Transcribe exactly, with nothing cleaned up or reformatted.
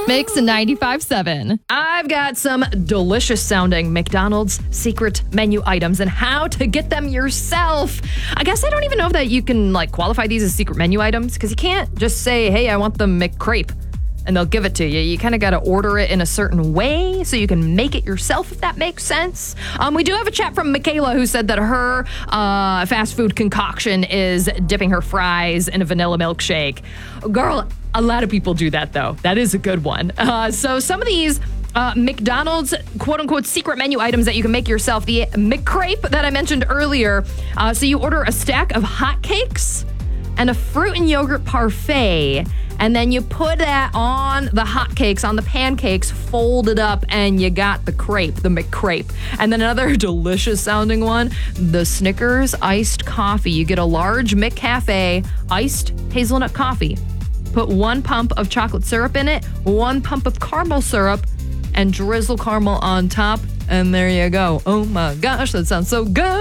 Mix ninety-five seven. I've got some delicious sounding McDonald's secret menu items and how to get them yourself. I guess I don't even know that you can like qualify these as secret menu items because you can't just say, hey, I want the McCrepe, and they'll give it to you. You kind of got to order it in a certain way so you can make it yourself, if that makes sense. Um, we do have a chat from Michaela who said that her uh, fast food concoction is dipping her fries in a vanilla milkshake. Girl, a lot of people do that, though. That is a good one. Uh, so some of these uh, McDonald's quote-unquote secret menu items that you can make yourself. The McCrepe that I mentioned earlier. Uh, so you order a stack of hotcakes and a fruit and yogurt parfait, and then you put that on the hotcakes, on the pancakes, fold it up, and you got the crepe, the McCrepe. And then another delicious sounding one, the Snickers iced coffee. You get a large McCafe iced hazelnut coffee. Put one pump of chocolate syrup in it, one pump of caramel syrup, and drizzle caramel on top. And there you go. Oh my gosh, that sounds so good.